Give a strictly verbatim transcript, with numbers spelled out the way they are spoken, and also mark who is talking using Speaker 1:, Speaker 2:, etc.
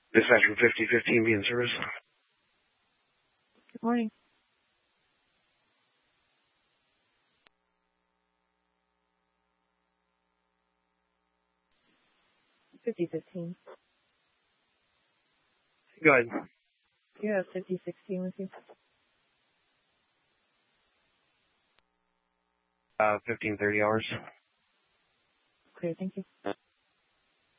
Speaker 1: Dispatch from fifty fifteen be in service.
Speaker 2: Good morning. fifty fifteen.
Speaker 1: Go ahead.
Speaker 2: You have fifty sixteen with you?
Speaker 1: Uh, fifteen thirty hours.
Speaker 2: Clear, thank you.